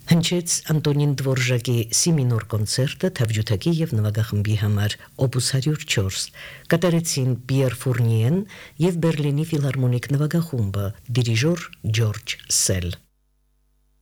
Հնչեց Անտոնին Դվորժակի Սիմինոր կոնցերտը թավջութակի եւ նվագախմբի համար Opus 104 կատարեցին Պիեր Ֆուրնիեն եւ Բերլինի ֆիլհարմոնիկ նվագախումբը դիրիժոր Ջորջ Սել